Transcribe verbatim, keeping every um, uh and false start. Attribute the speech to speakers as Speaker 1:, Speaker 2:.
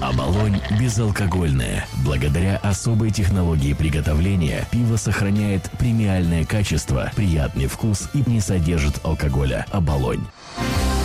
Speaker 1: Оболонь безалкогольное. Благодаря особой технологии приготовления пиво сохраняет премиальное качество, приятный вкус и не содержит алкоголя. Оболонь.